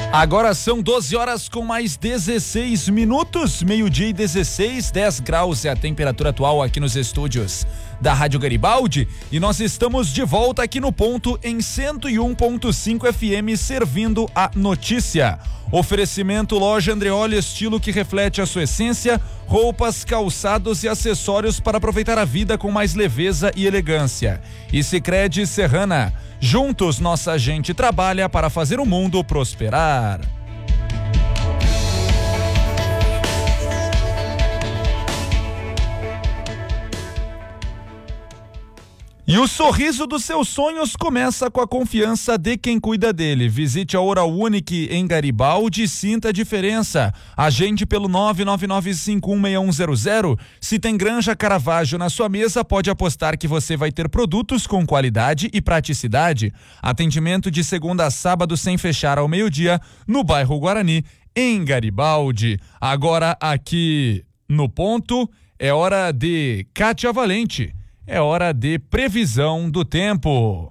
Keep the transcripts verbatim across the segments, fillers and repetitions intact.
Agora são doze horas com mais dezesseis minutos, meio-dia e dezesseis, dez graus é a temperatura atual aqui nos estúdios da Rádio Garibaldi e nós estamos de volta aqui no ponto em cento e um ponto cinco F M servindo a notícia. Oferecimento Loja Andreoli, estilo que reflete a sua essência, roupas, calçados e acessórios para aproveitar a vida com mais leveza e elegância. E Sicredi Serrana, juntos nossa gente trabalha para fazer o mundo prosperar. E o sorriso dos seus sonhos começa com a confiança de quem cuida dele. Visite a Oral Unique em Garibaldi e sinta a diferença. Agende pelo nove nove nove cinco um seis um zero zero. Se tem Granja Caravaggio na sua mesa, pode apostar que você vai ter produtos com qualidade e praticidade. Atendimento de segunda a sábado sem fechar ao meio-dia no bairro Guarani, em Garibaldi. Agora aqui no ponto é hora de Kátia Valente. É hora de previsão do tempo.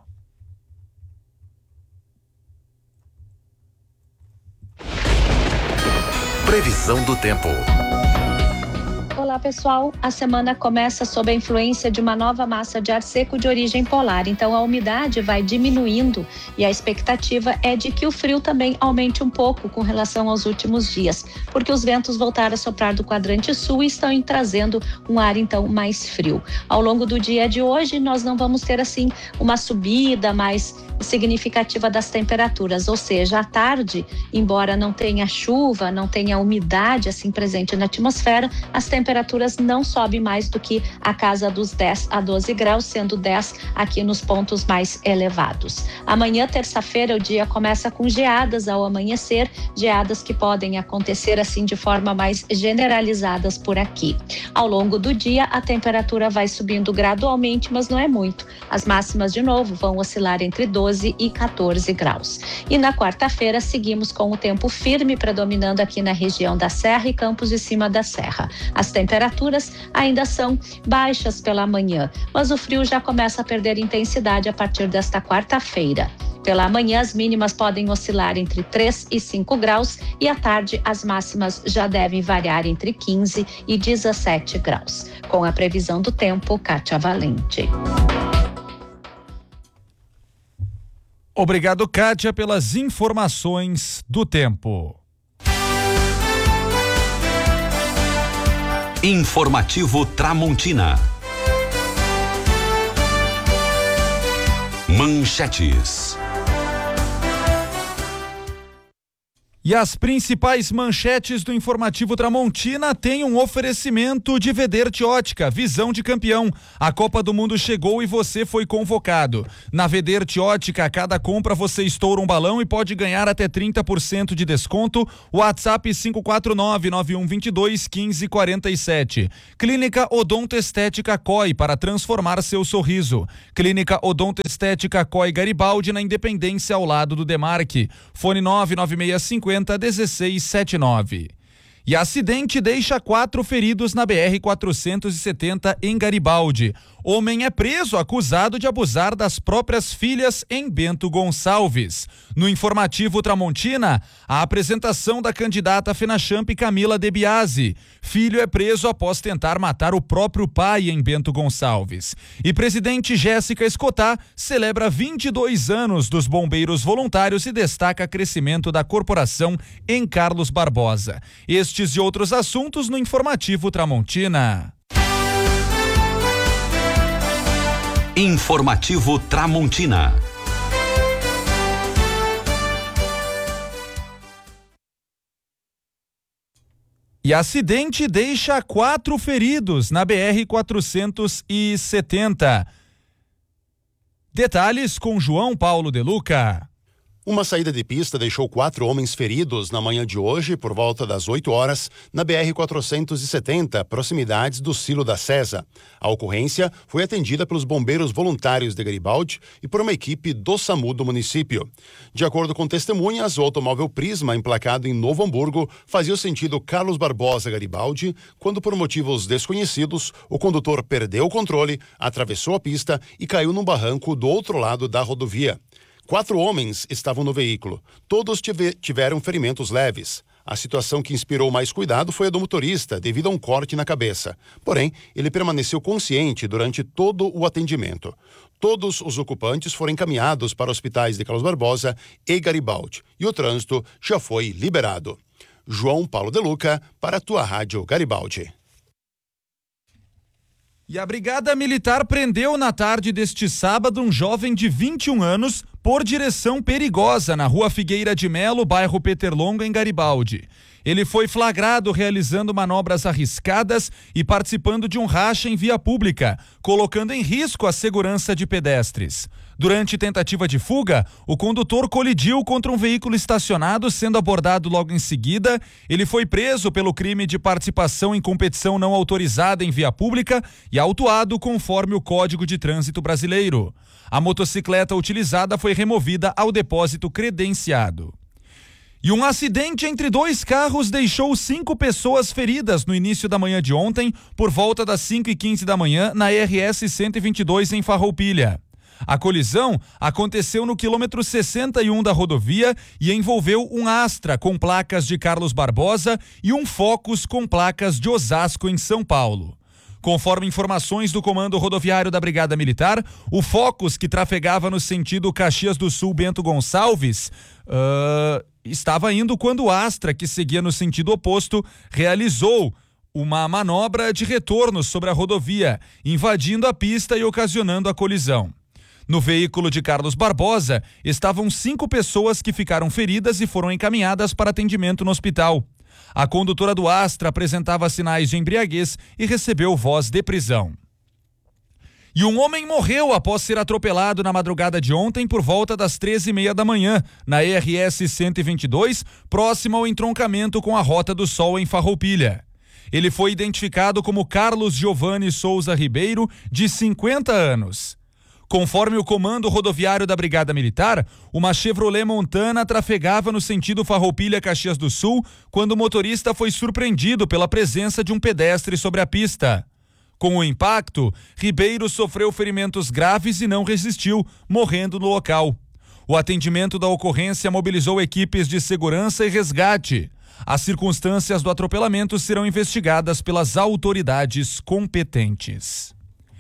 Previsão do tempo. Olá pessoal, a semana começa sob a influência de uma nova massa de ar seco de origem polar, então a umidade vai diminuindo e a expectativa é de que o frio também aumente um pouco com relação aos últimos dias, porque os ventos voltaram a soprar do quadrante sul e estão trazendo um ar então mais frio. Ao longo do dia de hoje nós não vamos ter assim uma subida mais significativa das temperaturas, ou seja, à tarde, embora não tenha chuva, não tenha umidade assim presente na atmosfera, as temperaturas não sobem mais do que a casa dos dez a doze graus, sendo dez aqui nos pontos mais elevados. Amanhã, terça-feira, o dia começa com geadas ao amanhecer, geadas que podem acontecer assim de forma mais generalizadas por aqui. Ao longo do dia, a temperatura vai subindo gradualmente, mas não é muito. As máximas, de novo, vão oscilar entre doze e quatorze graus. E na quarta-feira seguimos com o tempo firme predominando aqui na região da Serra e Campos de Cima da Serra. As temperaturas ainda são baixas pela manhã, mas o frio já começa a perder intensidade a partir desta quarta-feira. Pela manhã, as mínimas podem oscilar entre três e cinco graus e à tarde as máximas já devem variar entre quinze e dezessete graus. Com a previsão do tempo, Kátia Valente. Obrigado, Kátia, pelas informações do tempo. Informativo Tramontina. Manchetes. E as principais manchetes do Informativo Tramontina têm um oferecimento de Vederte Ótica, visão de campeão. A Copa do Mundo chegou e você foi convocado. Na Vederte Ótica, a cada compra você estoura um balão e pode ganhar até trinta por cento de desconto. WhatsApp cinco quatro nove, nove um dois dois, um cinco quatro sete. Clínica Odonto Estética C O I para transformar seu sorriso. Clínica Odonto Estética C O I Garibaldi na Independência ao lado do Demarque. Fone nove nove seis cinco zero dezesseis setenta e nove. E acidente deixa quatro feridos na B R quatrocentos e setenta em Garibaldi. Homem é preso acusado de abusar das próprias filhas em Bento Gonçalves. No Informativo Tramontina, a apresentação da candidata Fenachamp Camila De Biasi. Filho é preso após tentar matar o próprio pai em Bento Gonçalves. E presidente Jéssica Escotá celebra vinte e dois anos dos bombeiros voluntários e destaca crescimento da corporação em Carlos Barbosa. Estes e outros assuntos no Informativo Tramontina. Informativo Tramontina. E acidente deixa quatro feridos na B R quatrocentos e setenta. Detalhes com João Paulo De Luca. Uma saída de pista deixou quatro homens feridos na manhã de hoje, por volta das oito horas, na B R quatrocentos e setenta, proximidades do Silo da Cesa. A ocorrência foi atendida pelos bombeiros voluntários de Garibaldi e por uma equipe do SAMU do município. De acordo com testemunhas, o automóvel Prisma, emplacado em Novo Hamburgo, fazia o sentido Carlos Barbosa Garibaldi, quando por motivos desconhecidos, o condutor perdeu o controle, atravessou a pista e caiu num barranco do outro lado da rodovia. Quatro homens estavam no veículo. Todos tive- tiveram ferimentos leves. A situação que inspirou mais cuidado foi a do motorista, devido a um corte na cabeça. Porém, ele permaneceu consciente durante todo o atendimento. Todos os ocupantes foram encaminhados para hospitais de Carlos Barbosa e Garibaldi. E o trânsito já foi liberado. João Paulo De Luca, para a tua Rádio Garibaldi. E a Brigada Militar prendeu na tarde deste sábado um jovem de vinte e um anos por direção perigosa na Rua Figueira de Melo, bairro Peterlonga, em Garibaldi. Ele foi flagrado realizando manobras arriscadas e participando de um racha em via pública, colocando em risco a segurança de pedestres. Durante tentativa de fuga, o condutor colidiu contra um veículo estacionado, sendo abordado logo em seguida. Ele foi preso pelo crime de participação em competição não autorizada em via pública e autuado conforme o Código de Trânsito Brasileiro. A motocicleta utilizada foi removida ao depósito credenciado. E um acidente entre dois carros deixou cinco pessoas feridas no início da manhã de ontem, por volta das cinco e quinze da manhã, na R S cento e vinte e dois, em Farroupilha. A colisão aconteceu no quilômetro sessenta e um da rodovia e envolveu um Astra com placas de Carlos Barbosa e um Focus com placas de Osasco, em São Paulo. Conforme informações do Comando Rodoviário da Brigada Militar, o Focus, que trafegava no sentido Caxias do Sul Bento Gonçalves, uh, estava indo quando o Astra, que seguia no sentido oposto, realizou uma manobra de retorno sobre a rodovia, invadindo a pista e ocasionando a colisão. No veículo de Carlos Barbosa estavam cinco pessoas que ficaram feridas e foram encaminhadas para atendimento no hospital. A condutora do Astra apresentava sinais de embriaguez e recebeu voz de prisão. E um homem morreu após ser atropelado na madrugada de ontem por volta das treze e meia da manhã, na R S cento e vinte e dois, próximo ao entroncamento com a Rota do Sol, em Farroupilha. Ele foi identificado como Carlos Giovanni Souza Ribeiro, de cinquenta anos. Conforme o Comando Rodoviário da Brigada Militar, uma Chevrolet Montana trafegava no sentido Farroupilha-Caxias do Sul quando o motorista foi surpreendido pela presença de um pedestre sobre a pista. Com o impacto, Ribeiro sofreu ferimentos graves e não resistiu, morrendo no local. O atendimento da ocorrência mobilizou equipes de segurança e resgate. As circunstâncias do atropelamento serão investigadas pelas autoridades competentes.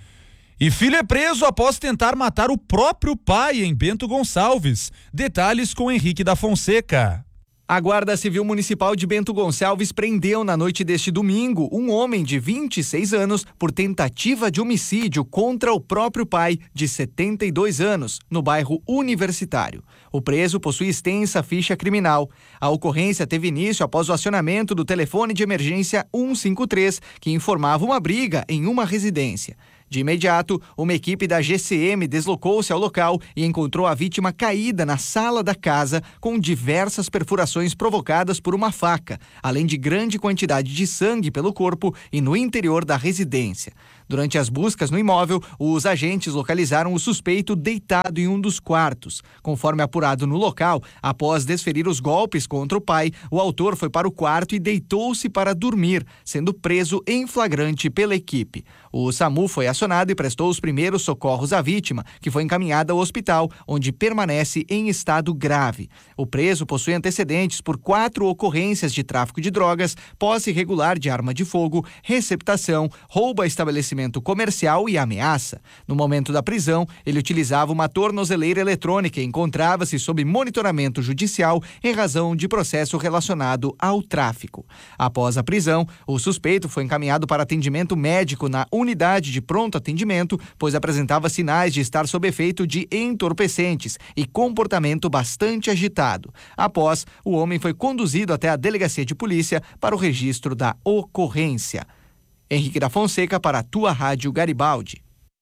E filho é preso após tentar matar o próprio pai em Bento Gonçalves. Detalhes com Henrique da Fonseca. A Guarda Civil Municipal de Bento Gonçalves prendeu na noite deste domingo um homem de vinte e seis anos por tentativa de homicídio contra o próprio pai, de setenta e dois anos, no bairro Universitário. O preso possui extensa ficha criminal. A ocorrência teve início após o acionamento do telefone de emergência cento e cinquenta e três, que informava uma briga em uma residência. De imediato, uma equipe da G C M deslocou-se ao local e encontrou a vítima caída na sala da casa com diversas perfurações provocadas por uma faca, além de grande quantidade de sangue pelo corpo e no interior da residência. Durante as buscas no imóvel, os agentes localizaram o suspeito deitado em um dos quartos. Conforme apurado no local, após desferir os golpes contra o pai, o autor foi para o quarto e deitou-se para dormir, sendo preso em flagrante pela equipe. O SAMU foi acionado e prestou os primeiros socorros à vítima, que foi encaminhada ao hospital, onde permanece em estado grave. O preso possui antecedentes por quatro ocorrências de tráfico de drogas, posse irregular de arma de fogo, receptação, roubo a estabelecimento comercial e ameaça. No momento da prisão, ele utilizava uma tornozeleira eletrônica e encontrava-se sob monitoramento judicial em razão de processo relacionado ao tráfico. Após a prisão, o suspeito foi encaminhado para atendimento médico na unidade de pronto atendimento, pois apresentava sinais de estar sob efeito de entorpecentes e comportamento bastante agitado. Após, o homem foi conduzido até a delegacia de polícia para o registro da ocorrência. Henrique da Fonseca, para a tua Rádio Garibaldi.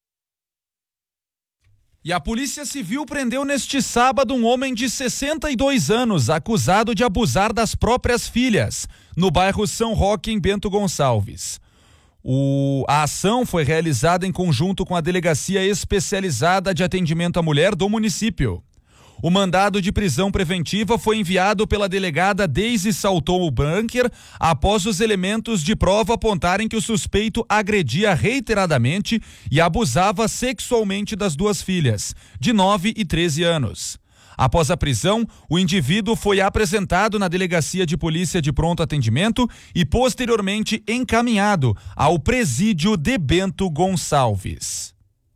E a Polícia Civil prendeu neste sábado um homem de sessenta e dois anos, acusado de abusar das próprias filhas, no bairro São Roque, em Bento Gonçalves. O... A ação foi realizada em conjunto com a Delegacia Especializada de Atendimento à Mulher do município. O mandado de prisão preventiva foi enviado pela delegada Deise Salton Branker após os elementos de prova apontarem que o suspeito agredia reiteradamente e abusava sexualmente das duas filhas, de nove e treze anos. Após a prisão, o indivíduo foi apresentado na Delegacia de Polícia de Pronto Atendimento e posteriormente encaminhado ao presídio de Bento Gonçalves.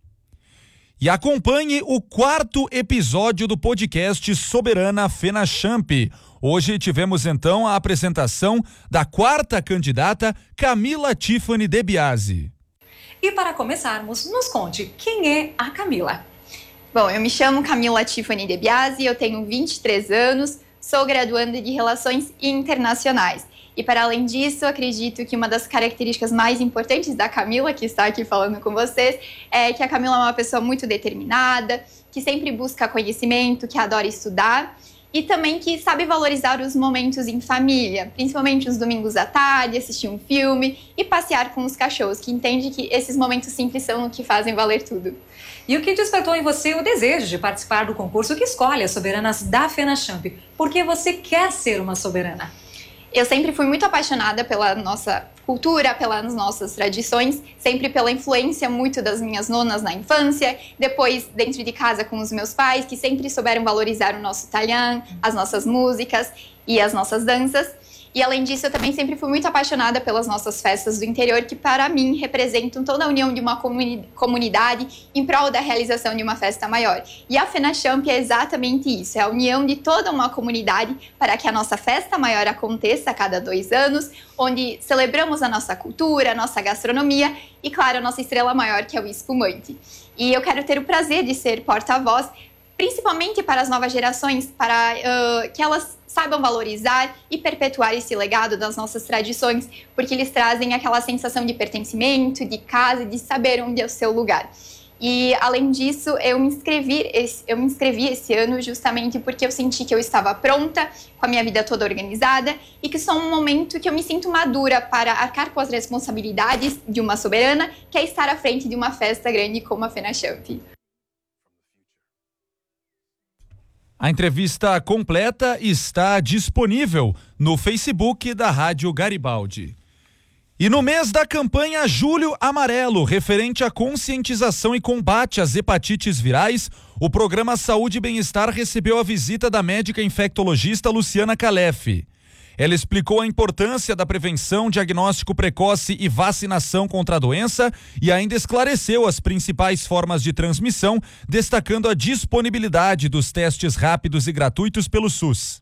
E acompanhe o quarto episódio do podcast Soberana FENACHAMP. Hoje tivemos então a apresentação da quarta candidata, Camila Tiffany De Biasi. E para começarmos, nos conte quem é a Camila. Bom, eu me chamo Camila Tiffany De Biasi, eu tenho vinte e três anos, sou graduanda de Relações Internacionais. E para além disso, acredito que uma das características mais importantes da Camila, que está aqui falando com vocês, é que a Camila é uma pessoa muito determinada, que sempre busca conhecimento, que adora estudar e também que sabe valorizar os momentos em família, principalmente os domingos à tarde, assistir um filme e passear com os cachorros, que entende que esses momentos simples são o que fazem valer tudo. E o que despertou em você o desejo de participar do concurso que escolhe as soberanas da FENACHAMP? Por que você quer ser uma soberana? Eu sempre fui muito apaixonada pela nossa cultura, pelas nossas tradições, sempre pela influência muito das minhas nonas na infância, depois dentro de casa com os meus pais, que sempre souberam valorizar o nosso talhã, as nossas músicas e as nossas danças. E além disso, eu também sempre fui muito apaixonada pelas nossas festas do interior, que para mim representam toda a união de uma comuni- comunidade em prol da realização de uma festa maior. E a FENACHAMP é exatamente isso, é a união de toda uma comunidade para que a nossa festa maior aconteça a cada dois anos, onde celebramos a nossa cultura, a nossa gastronomia e, claro, a nossa estrela maior, que é o espumante. E eu quero ter o prazer de ser porta-voz, principalmente para as novas gerações, para uh, que elas saibam valorizar e perpetuar esse legado das nossas tradições, porque eles trazem aquela sensação de pertencimento, de casa, de saber onde é o seu lugar. E, além disso, eu me inscrevi esse, eu me inscrevi esse ano justamente porque eu senti que eu estava pronta, com a minha vida toda organizada, e que só um momento que eu me sinto madura para arcar com as responsabilidades de uma soberana, que é estar à frente de uma festa grande como a FENACHAMP. A entrevista completa está disponível no Facebook da Rádio Garibaldi. E no mês da campanha Julho Amarelo, referente à conscientização e combate às hepatites virais, o programa Saúde e Bem-Estar recebeu a visita da médica infectologista Luciana Calef. Ela explicou a importância da prevenção, diagnóstico precoce e vacinação contra a doença e ainda esclareceu as principais formas de transmissão, destacando a disponibilidade dos testes rápidos e gratuitos pelo SUS.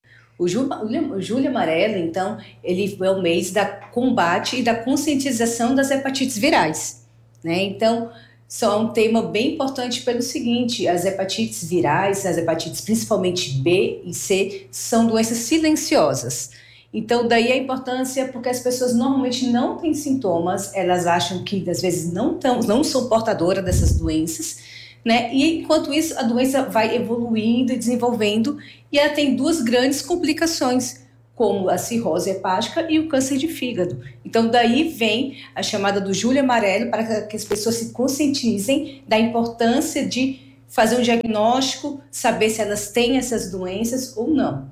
O Julho Amarelo, então, ele é o mês da combate e da conscientização das hepatites virais, né? Então, só é um tema bem importante pelo seguinte: as hepatites virais, as hepatites principalmente B e C, são doenças silenciosas. Então, daí a importância, porque as pessoas normalmente não têm sintomas, elas acham que às vezes não, tão, não são portadoras dessas doenças, né? E enquanto isso, a doença vai evoluindo e desenvolvendo, e ela tem duas grandes complicações, como a cirrose hepática e o câncer de fígado. Então, daí vem a chamada do Julho Amarelo, para que as pessoas se conscientizem da importância de fazer um diagnóstico, saber se elas têm essas doenças ou não.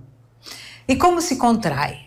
E como se contrai?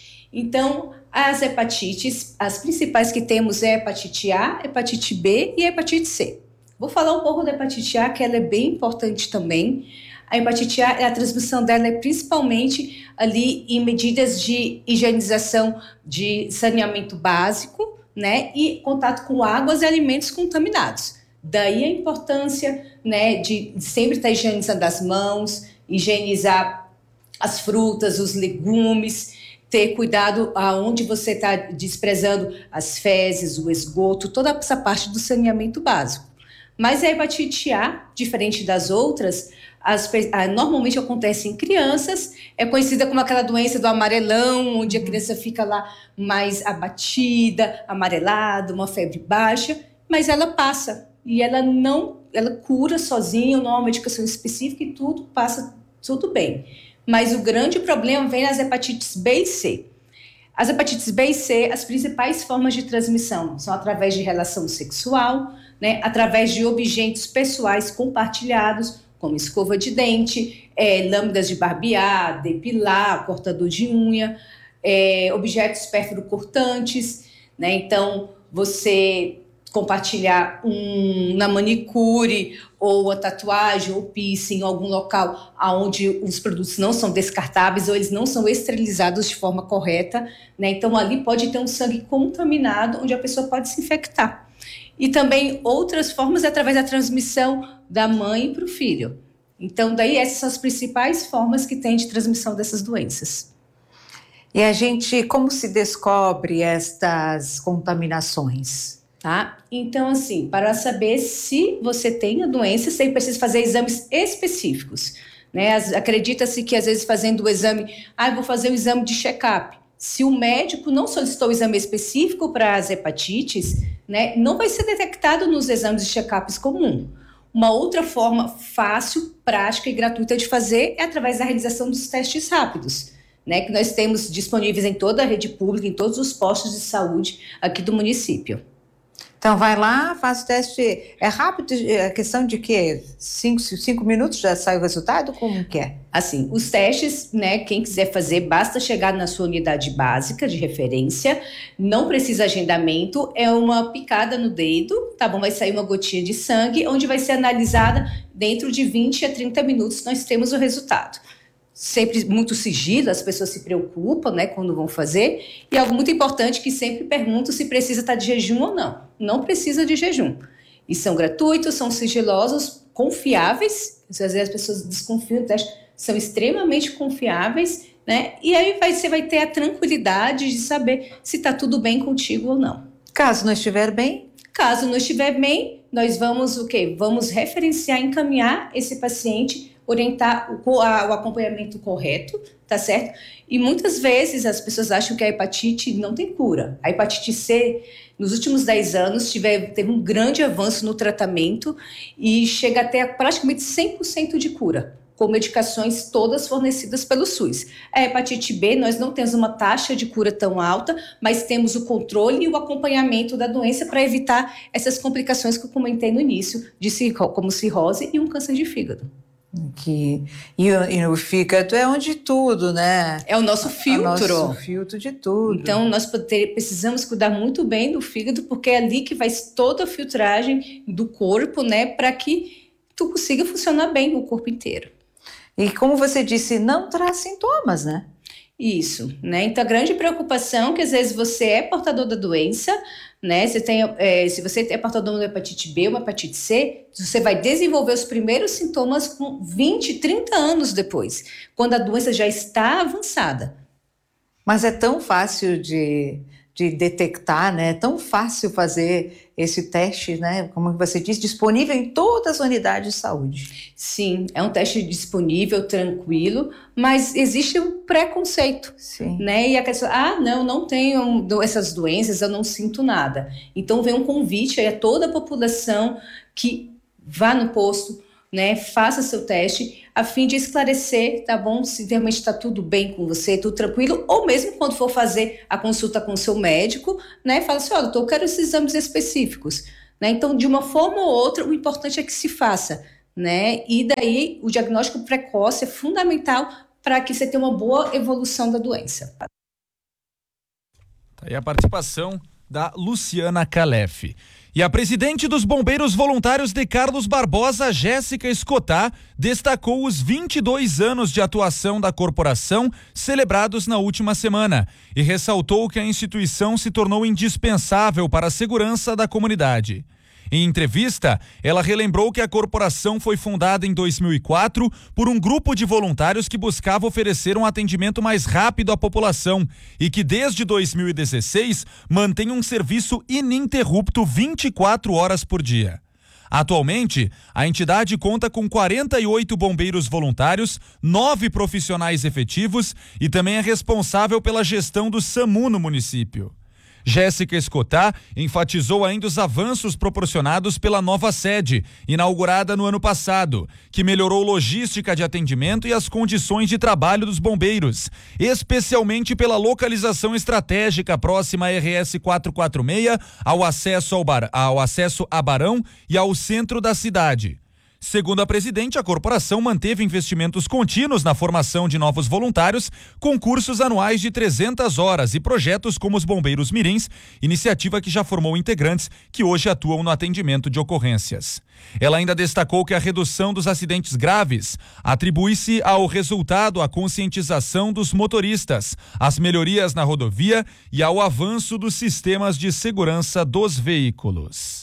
Então, as hepatites, as principais que temos é a hepatite A, hepatite B e a hepatite C. Vou falar um pouco da hepatite A, que ela é bem importante também. A hepatite A, a transmissão dela é principalmente ali em medidas de higienização de saneamento básico, né, e contato com águas e alimentos contaminados. Daí a importância, né, de sempre estar higienizando as mãos, higienizar as frutas, os legumes, ter cuidado aonde você está desprezando as fezes, o esgoto, toda essa parte do saneamento básico. Mas a hepatite A, diferente das outras, As, a, normalmente acontece em crianças, é conhecida como aquela doença do amarelão, onde a criança fica lá mais abatida, amarelada, uma febre baixa, mas ela passa e ela não, ela cura sozinha, não há uma medicação específica e tudo passa tudo bem. Mas o grande problema vem nas hepatites B e C. As hepatites B e C, as principais formas de transmissão são através de relação sexual, né, através de objetos pessoais compartilhados, como escova de dente, é, lâminas de barbear, depilar, cortador de unha, é, objetos pérfuro-cortantes, né? Então, você compartilhar um, na manicure ou a tatuagem ou piercing em algum local onde os produtos não são descartáveis ou eles não são esterilizados de forma correta, né? Então ali pode ter um sangue contaminado onde a pessoa pode se infectar. E também outras formas é através da transmissão da mãe para o filho. Então daí essas são as principais formas que tem de transmissão dessas doenças. E a gente, como se descobre estas contaminações? Tá? Então, assim, para saber se você tem a doença, você precisa fazer exames específicos, né? Acredita-se que às vezes fazendo o exame, ah, eu vou fazer o exame de check-up. Se o médico não solicitou o exame específico para as hepatites, né, não vai ser detectado nos exames de check-ups comum. Uma outra forma fácil, prática e gratuita de fazer é através da realização dos testes rápidos, né, que nós temos disponíveis em toda a rede pública, em todos os postos de saúde aqui do município. Então vai lá, faz o teste, é rápido, é questão de quê? Cinco, cinco minutos já sai o resultado? Como que é? Assim, os testes, né, quem quiser fazer, basta chegar na sua unidade básica de referência, não precisa agendamento, é uma picada no dedo, tá bom? Vai sair uma gotinha de sangue, onde vai ser analisada dentro de vinte a trinta minutos, nós temos o resultado. Sempre muito sigilo, as pessoas se preocupam, né, quando vão fazer, e algo muito importante que sempre pergunto se precisa estar de jejum ou não. Não precisa de jejum. E são gratuitos, são sigilosos, confiáveis, às vezes as pessoas desconfiam do teste, são extremamente confiáveis, né, e aí vai, você vai ter a tranquilidade de saber se está tudo bem contigo ou não. Caso não estiver bem? Caso não estiver bem, nós vamos o quê? Vamos referenciar, encaminhar esse paciente, orientar o, a, o acompanhamento correto, tá certo? E muitas vezes as pessoas acham que a hepatite não tem cura. A hepatite C, nos últimos dez anos, tiver, teve um grande avanço no tratamento e chega até praticamente cem por cento de cura, com medicações todas fornecidas pelo SUS. A hepatite B, nós não temos uma taxa de cura tão alta, mas temos o controle e o acompanhamento da doença para evitar essas complicações que eu comentei no início, de cirro, como cirrose e um câncer de fígado. Que, e, o, e o fígado é onde tudo, né? É o nosso filtro. É o nosso filtro de tudo. Então, nós poder, precisamos cuidar muito bem do fígado, porque é ali que vai toda a filtragem do corpo, né? Para que tu consiga funcionar bem o corpo inteiro. E como você disse, não traz sintomas, né? Isso, né? Então, a grande preocupação é que às vezes você é portador da doença, né? Você tem, é, se você é portador de uma hepatite B ou uma hepatite C, você vai desenvolver os primeiros sintomas com vinte, trinta anos depois, quando a doença já está avançada. Mas é tão fácil de, de detectar, né? É tão fácil fazer esse teste, né? Como você disse, disponível em todas as unidades de saúde. Sim, é um teste disponível, tranquilo, mas existe um preconceito. Sim. Né? E a pessoa, ah, não, não tenho essas doenças, eu não sinto nada. Então vem um convite aí a toda a população que vá no posto, né, faça seu teste, a fim de esclarecer, tá bom? Se realmente está tudo bem com você, tudo tranquilo, ou mesmo quando for fazer a consulta com o seu médico, né, fala assim, ó, doutor, eu quero esses exames específicos, né? Então, de uma forma ou outra, o importante é que se faça, né? E daí, o diagnóstico precoce é fundamental para que você tenha uma boa evolução da doença. Tá aí a participação da Luciana Calef. E a presidente dos Bombeiros Voluntários de Carlos Barbosa, Jéssica Escotá, destacou os vinte e dois anos de atuação da corporação celebrados na última semana e ressaltou que a instituição se tornou indispensável para a segurança da comunidade. Em entrevista, ela relembrou que a corporação foi fundada em dois mil e quatro por um grupo de voluntários que buscava oferecer um atendimento mais rápido à população e que desde dois mil e dezesseis mantém um serviço ininterrupto vinte e quatro horas por dia. Atualmente, a entidade conta com quarenta e oito bombeiros voluntários, nove profissionais efetivos e também é responsável pela gestão do SAMU no município. Jéssica Escotá enfatizou ainda os avanços proporcionados pela nova sede, inaugurada no ano passado, que melhorou logística de atendimento e as condições de trabalho dos bombeiros, especialmente pela localização estratégica próxima à R S quatrocentos e quarenta e seis, ao acesso, ao, bar, ao acesso a Barão e ao centro da cidade. Segundo a presidente, a corporação manteve investimentos contínuos na formação de novos voluntários, com cursos anuais de trezentas horas e projetos como os Bombeiros Mirins, iniciativa que já formou integrantes que hoje atuam no atendimento de ocorrências. Ela ainda destacou que a redução dos acidentes graves atribui-se ao resultado a conscientização dos motoristas, às melhorias na rodovia e ao avanço dos sistemas de segurança dos veículos.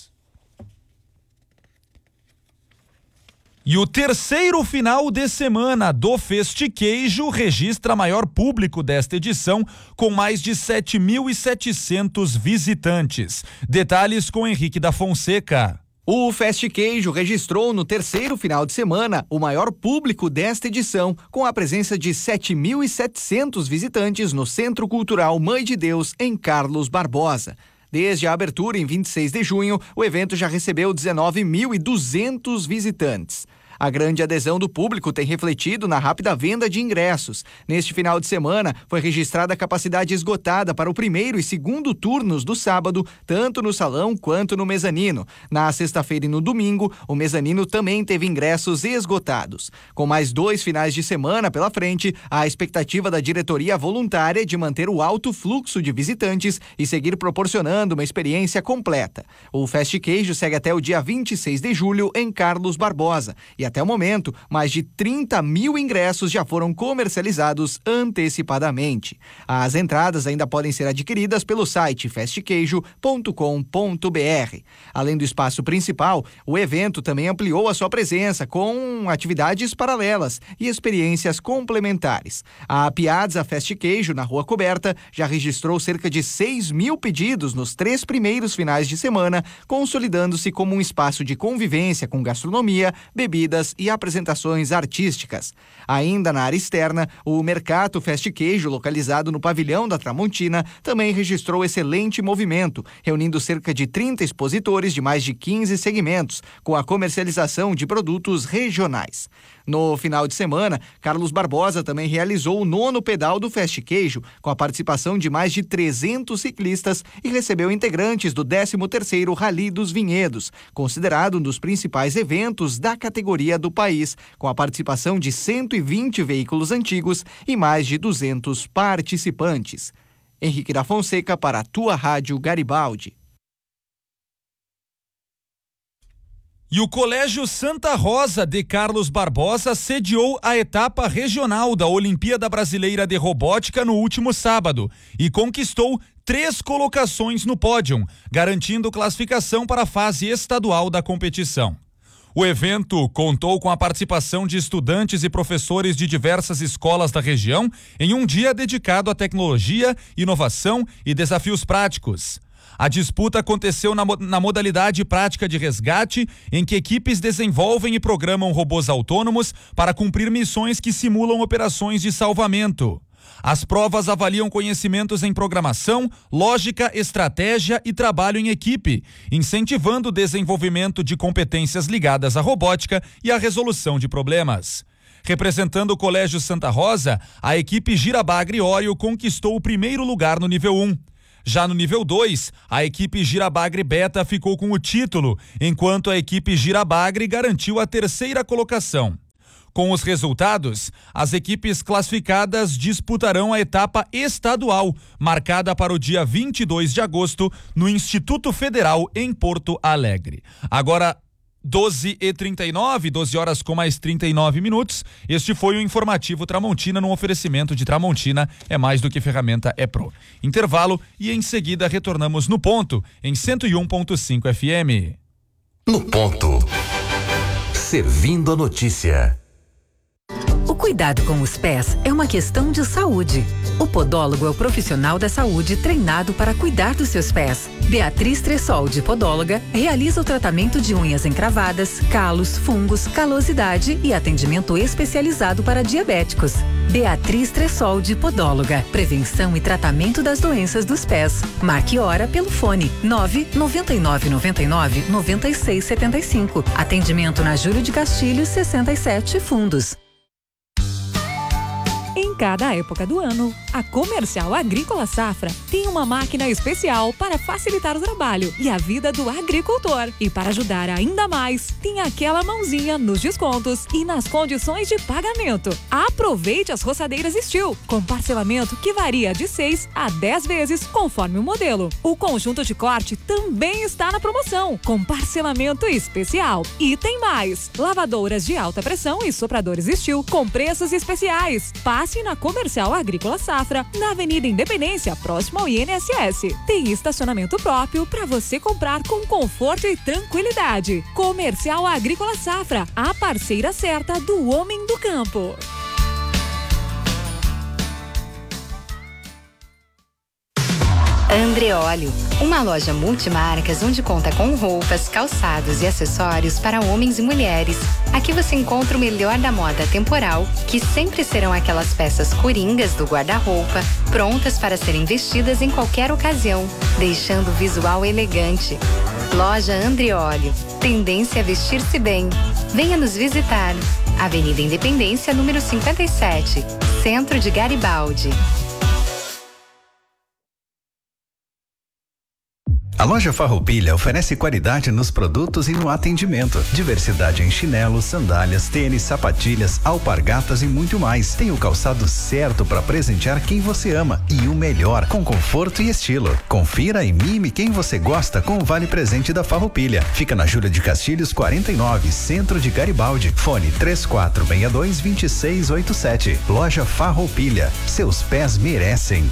E o terceiro final de semana do Festiqueijo registra maior público desta edição, com mais de sete mil e setecentos visitantes. Detalhes com Henrique da Fonseca. O Festiqueijo registrou no terceiro final de semana o maior público desta edição, com a presença de sete mil e setecentos visitantes no Centro Cultural Mãe de Deus, em Carlos Barbosa. Desde a abertura em vinte e seis de junho, o evento já recebeu dezenove mil e duzentos visitantes. A grande adesão do público tem refletido na rápida venda de ingressos. Neste final de semana, foi registrada a capacidade esgotada para o primeiro e segundo turnos do sábado, tanto no salão quanto no mezanino. Na sexta-feira e no domingo, o mezanino também teve ingressos esgotados. Com mais dois finais de semana pela frente, a expectativa da diretoria voluntária é de manter o alto fluxo de visitantes e seguir proporcionando uma experiência completa. O Festiqueijo segue até o dia vinte e seis de julho em Carlos Barbosa e até o momento, mais de trinta mil ingressos já foram comercializados antecipadamente. As entradas ainda podem ser adquiridas pelo site festiqueijo ponto com ponto br. Além do espaço principal, o evento também ampliou a sua presença com atividades paralelas e experiências complementares. A Piazza Festiqueijo, na Rua Coberta, já registrou cerca de seis mil pedidos nos três primeiros finais de semana, consolidando-se como um espaço de convivência com gastronomia, bebidas e apresentações artísticas. Ainda na área externa, o Mercato Festiqueijo, localizado no pavilhão da Tramontina, também registrou excelente movimento, reunindo cerca de trinta expositores de mais de quinze segmentos, com a comercialização de produtos regionais. No final de semana, Carlos Barbosa também realizou o nono pedal do Festiqueijo, com a participação de mais de trezentos ciclistas e recebeu integrantes do décimo terceiro Rally dos Vinhedos, considerado um dos principais eventos da categoria do país, com a participação de cento e vinte veículos antigos e mais de duzentos participantes. Henrique da Fonseca para a tua Rádio Garibaldi. E o Colégio Santa Rosa de Carlos Barbosa sediou a etapa regional da Olimpíada Brasileira de Robótica no último sábado e conquistou três colocações no pódio, garantindo classificação para a fase estadual da competição. O evento contou com a participação de estudantes e professores de diversas escolas da região em um dia dedicado à tecnologia, inovação e desafios práticos. A disputa aconteceu na, na modalidade prática de resgate, em que equipes desenvolvem e programam robôs autônomos para cumprir missões que simulam operações de salvamento. As provas avaliam conhecimentos em programação, lógica, estratégia e trabalho em equipe, incentivando o desenvolvimento de competências ligadas à robótica e à resolução de problemas. Representando o Colégio Santa Rosa, a equipe Girabagre Ório conquistou o primeiro lugar no nível um. Já no nível dois, a equipe Girabagre Beta ficou com o título, enquanto a equipe Girabagre garantiu a terceira colocação. Com os resultados, as equipes classificadas disputarão a etapa estadual, marcada para o dia vinte e dois de agosto, no Instituto Federal, em Porto Alegre. Agora, doze e trinta e nove, doze horas com mais trinta e nove minutos. Este foi o Informativo Tramontina, num oferecimento de Tramontina, é mais do que ferramenta, é pro. Intervalo e em seguida retornamos no ponto, em cento e um ponto cinco F M. No ponto. Servindo a notícia. O cuidado com os pés é uma questão de saúde. O podólogo é o profissional da saúde treinado para cuidar dos seus pés. Beatriz Tressoldi, podóloga, realiza o tratamento de unhas encravadas, calos, fungos, calosidade e atendimento especializado para diabéticos. Beatriz Tressoldi, podóloga. Prevenção e tratamento das doenças dos pés. Marque hora pelo fone nove nove nove nove nove nove seis sete cinco. Atendimento na Júlio de Castilhos sessenta e sete, Fundos. Em cada época do ano, A Comercial Agrícola Safra tem uma máquina especial para facilitar o trabalho e a vida do agricultor. E para ajudar ainda mais, tem aquela mãozinha nos descontos e nas condições de pagamento. Aproveite as roçadeiras Steel, com parcelamento que varia de seis a dez vezes conforme o modelo. O conjunto de corte também está na promoção, com parcelamento especial. E tem mais: lavadoras de alta pressão e sopradores Steel com preços especiais. Passe na Comercial Agrícola Safra, na Avenida Independência, próximo ao I N S S. Tem estacionamento próprio para você comprar com conforto e tranquilidade. Comercial Agrícola Safra, a parceira certa do homem do campo. Andreoli, uma loja multimarcas onde conta com roupas, calçados e acessórios para homens e mulheres. Aqui você encontra o melhor da moda temporal, que sempre serão aquelas peças coringas do guarda-roupa, prontas para serem vestidas em qualquer ocasião, deixando o visual elegante. Loja Andreoli, tendência a vestir-se bem. Venha nos visitar. Avenida Independência, número cinquenta e sete, Centro de Garibaldi. A loja Farroupilha oferece qualidade nos produtos e no atendimento. Diversidade em chinelos, sandálias, tênis, sapatilhas, alpargatas e muito mais. Tem o calçado certo para presentear quem você ama e o melhor, com conforto e estilo. Confira e mime quem você gosta com o Vale Presente da Farroupilha. Fica na Júlia de Castilhos quarenta e nove, Centro de Garibaldi. Fone três quatro seis dois, dois seis oito sete. Loja Farroupilha. Seus pés merecem.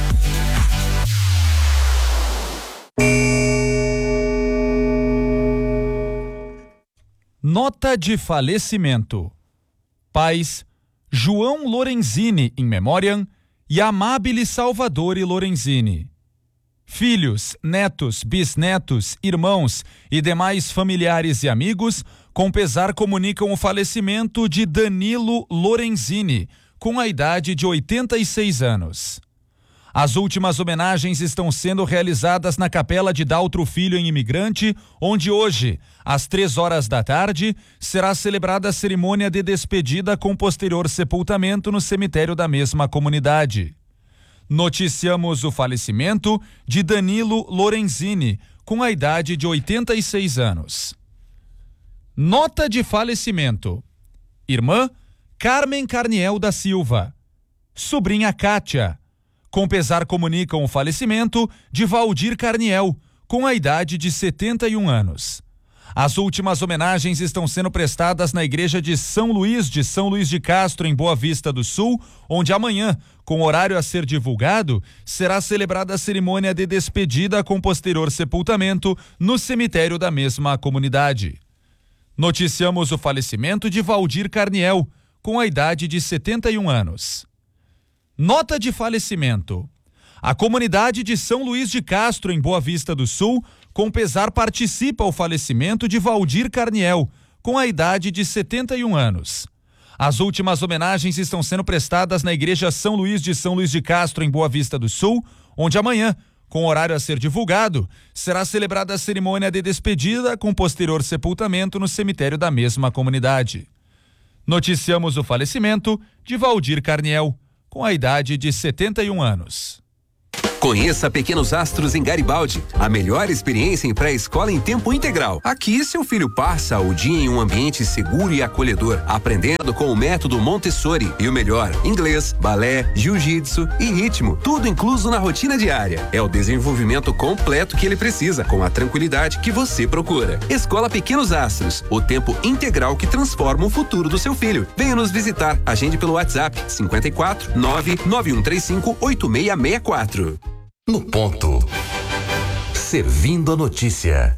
Nota de falecimento. Pais: João Lorenzini, in memoriam, e Amabile Salvadori Lorenzini. Filhos, netos, bisnetos, irmãos e demais familiares e amigos, com pesar comunicam o falecimento de Danilo Lorenzini, com a idade de oitenta e seis anos. As últimas homenagens estão sendo realizadas na Capela de Daltro Filho em Imigrante, onde hoje, às três horas da tarde, será celebrada a cerimônia de despedida com posterior sepultamento no cemitério da mesma comunidade. Noticiamos o falecimento de Danilo Lorenzini, com a idade de oitenta e seis anos. Nota de falecimento. Irmã Carmen Carniel da Silva. Sobrinha Kátia. Com pesar comunicam o falecimento de Valdir Carniel, com a idade de setenta e um anos. As últimas homenagens estão sendo prestadas na Igreja de São Luís de São Luís de Castro, em Boa Vista do Sul, onde amanhã, com horário a ser divulgado, será celebrada a cerimônia de despedida com posterior sepultamento no cemitério da mesma comunidade. Noticiamos o falecimento de Valdir Carniel, com a idade de setenta e um anos. Nota de falecimento. A comunidade de São Luís de Castro, em Boa Vista do Sul, com pesar participa o falecimento de Valdir Carniel, com a idade de setenta e um anos. As últimas homenagens estão sendo prestadas na Igreja São Luís de São Luís de Castro, em Boa Vista do Sul, onde amanhã, com horário a ser divulgado, será celebrada a cerimônia de despedida com posterior sepultamento no cemitério da mesma comunidade. Noticiamos o falecimento de Valdir Carniel, com a idade de setenta e um anos. Conheça Pequenos Astros em Garibaldi, a melhor experiência em pré-escola em tempo integral. Aqui seu filho passa o dia em um ambiente seguro e acolhedor, aprendendo com o método Montessori e o melhor, inglês, balé, jiu-jitsu e ritmo, tudo incluso na rotina diária. É o desenvolvimento completo que ele precisa, com a tranquilidade que você procura. Escola Pequenos Astros, o tempo integral que transforma o futuro do seu filho. Venha nos visitar, agende pelo WhatsApp cinco quatro nove nove um três cinco oito seis seis quatro. No ponto. Servindo a notícia.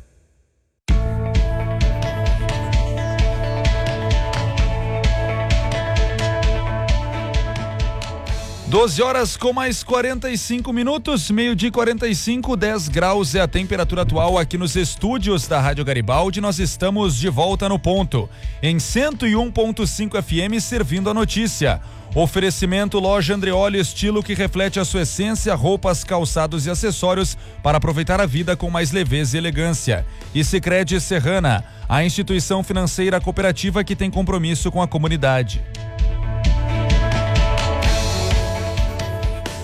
doze horas com mais quarenta e cinco minutos, meio-dia quarenta e cinco, dez graus é a temperatura atual aqui nos estúdios da Rádio Garibaldi. Nós estamos de volta no ponto, em cento e um ponto cinco F M, servindo a notícia. Oferecimento Loja Andreoli, estilo que reflete a sua essência, roupas, calçados e acessórios para aproveitar a vida com mais leveza e elegância. E Sicredi Serrana, a instituição financeira cooperativa que tem compromisso com a comunidade.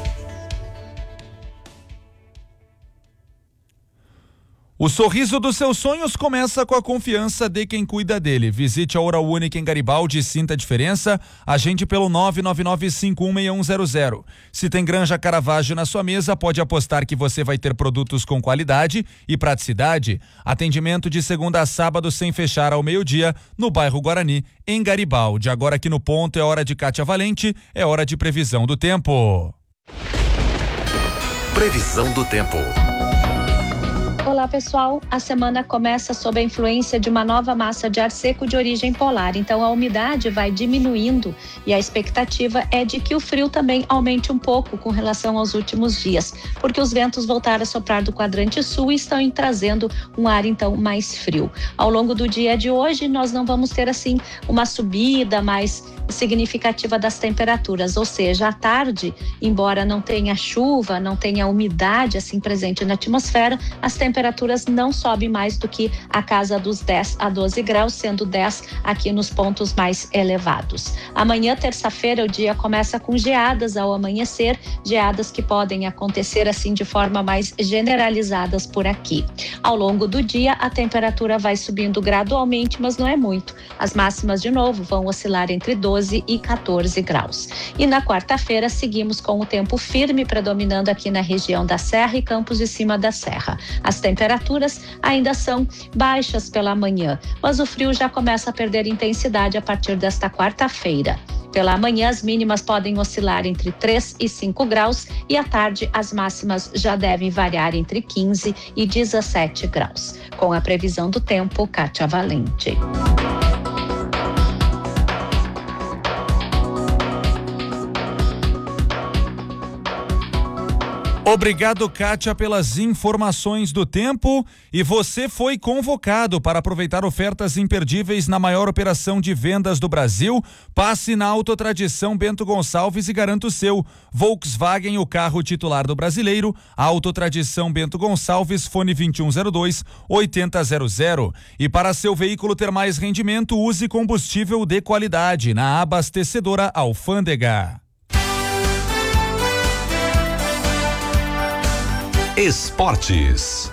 O sorriso dos seus sonhos começa com a confiança de quem cuida dele. Visite a Oral Única em Garibaldi e sinta a diferença. Agende pelo nove nove nove cinco um seis um zero zero. Se tem Granja Caravaggio na sua mesa, pode apostar que você vai ter produtos com qualidade e praticidade. Atendimento de segunda a sábado sem fechar ao meio-dia no bairro Guarani, em Garibaldi. Agora aqui no ponto é hora de Kátia Valente, é hora de previsão do tempo. Previsão do tempo. Olá pessoal, a semana começa sob a influência de uma nova massa de ar seco de origem polar, então a umidade vai diminuindo e a expectativa é de que o frio também aumente um pouco com relação aos últimos dias, porque os ventos voltaram a soprar do quadrante sul e estão trazendo um ar então mais frio. Ao longo do dia de hoje nós não vamos ter assim uma subida mais significativa das temperaturas, ou seja, à tarde, embora não tenha chuva, não tenha umidade assim presente na atmosfera, as temperaturas não sobem mais do que a casa dos dez a doze graus, sendo dez aqui nos pontos mais elevados. Amanhã, terça-feira, o dia começa com geadas ao amanhecer, geadas que podem acontecer assim de forma mais generalizadas por aqui. Ao longo do dia, a temperatura vai subindo gradualmente, mas não é muito. As máximas, de novo, vão oscilar entre doze e quatorze graus. E na quarta-feira, seguimos com o tempo firme predominando aqui na região da Serra e Campos de Cima da Serra. As temperaturas ainda são baixas pela manhã, mas o frio já começa a perder intensidade a partir desta quarta-feira. Pela manhã, as mínimas podem oscilar entre três e cinco graus e à tarde as máximas já devem variar entre quinze e dezessete graus. Com a previsão do tempo, Kátia Valente. Obrigado, Kátia, pelas informações do tempo. E você foi convocado para aproveitar ofertas imperdíveis na maior operação de vendas do Brasil. Passe na Autotradição Bento Gonçalves e garanta o seu. Volkswagen, o carro titular do brasileiro. Autotradição Bento Gonçalves, fone vinte e um zero dois, oitenta zero zero. E para seu veículo ter mais rendimento, use combustível de qualidade na abastecedora Alfândega. Esportes.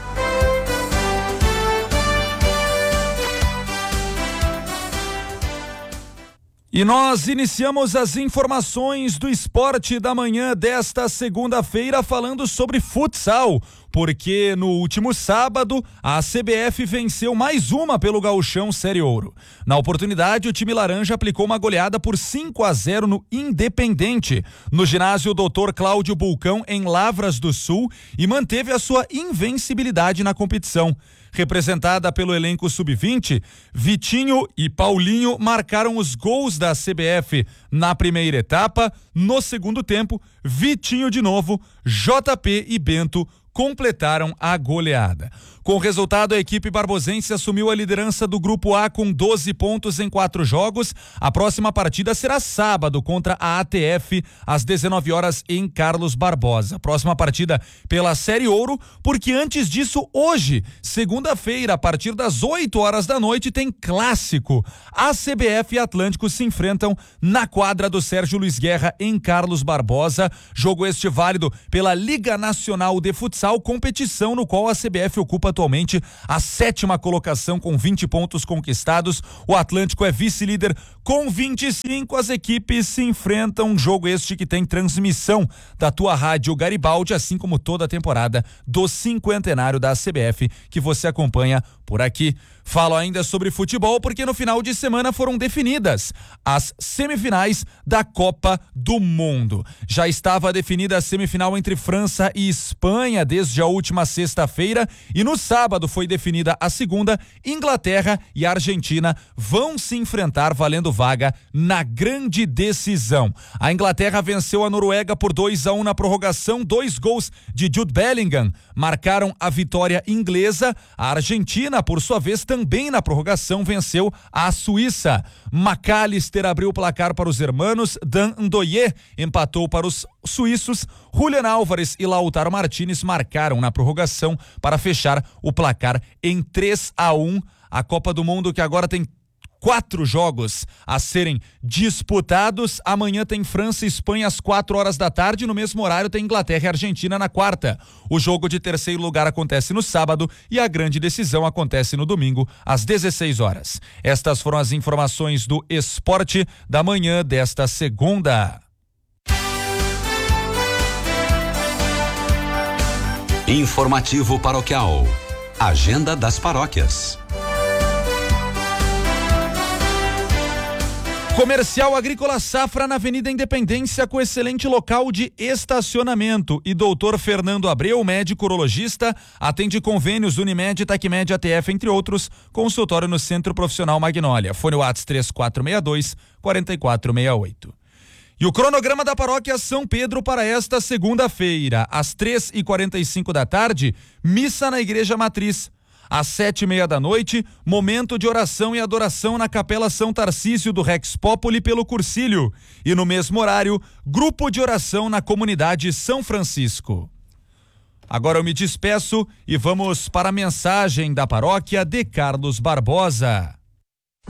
E nós iniciamos as informações do esporte da manhã desta segunda-feira falando sobre futsal, porque no último sábado a C B F venceu mais uma pelo Gauchão Série Ouro. Na oportunidade, o time laranja aplicou uma goleada por cinco a zero no Independente, no ginásio doutor Cláudio Bulcão, em Lavras do Sul, e manteve a sua invencibilidade na competição. Representada pelo elenco sub vinte, Vitinho e Paulinho marcaram os gols da C B F na primeira etapa. No segundo tempo, Vitinho de novo, J P e Bento completaram a goleada. Com o resultado, a equipe barbosense assumiu a liderança do Grupo A com doze pontos em quatro jogos. A próxima partida será sábado contra a A T F, às dezenove horas em Carlos Barbosa. Próxima partida pela Série Ouro, porque antes disso, hoje, segunda-feira, a partir das oito horas da noite, tem clássico. A C B F e Atlântico se enfrentam na quadra do Sérgio Luiz Guerra, em Carlos Barbosa. Jogo este válido pela Liga Nacional de Futsal, competição no qual a C B F ocupa atualmente a sétima colocação com vinte pontos conquistados. O Atlântico é vice-líder com vinte e cinco. As equipes se enfrentam, um jogo este que tem transmissão da tua rádio Garibaldi, assim como toda a temporada do cinquentenário da C B F que você acompanha por aqui. Falo ainda sobre futebol porque no final de semana foram definidas as semifinais da Copa do Mundo. Já estava definida a semifinal entre França e Espanha desde a última sexta-feira e no sábado foi definida a segunda. Inglaterra e Argentina vão se enfrentar valendo vaga na grande decisão. A Inglaterra venceu a Noruega por dois a um na prorrogação. Dois gols de Jude Bellingham marcaram a vitória inglesa. A Argentina, por sua vez, também na prorrogação venceu a Suíça. McAllister abriu o placar para os hermanos, Dan Ndoye empatou para os suíços, Julian Álvares e Lautaro Martínez marcaram na prorrogação para fechar o placar em três a um. A Copa do Mundo, que agora tem quatro jogos a serem disputados. Amanhã tem França e Espanha às quatro horas da tarde. No mesmo horário tem Inglaterra e Argentina na quarta. O jogo de terceiro lugar acontece no sábado e a grande decisão acontece no domingo às dezesseis horas. Estas foram as informações do esporte da manhã desta segunda. Informativo Paroquial. Agenda das paróquias. Comercial Agrícola Safra na Avenida Independência, com excelente local de estacionamento. E doutor Fernando Abreu, médico urologista, atende convênios Unimed, Tecmed, A T F, entre outros. Consultório no Centro Profissional Magnólia. Fone WhatsApp três quatro seis dois, quatro quatro seis oito. E o cronograma da paróquia São Pedro para esta segunda-feira, às três e quarenta e cinco da tarde, missa na Igreja Matriz. Às sete e meia da noite, momento de oração e adoração na Capela São Tarcísio do Rex Populi pelo Cursilho. E no mesmo horário, grupo de oração na comunidade São Francisco. Agora eu me despeço e vamos para a mensagem da paróquia de Carlos Barbosa.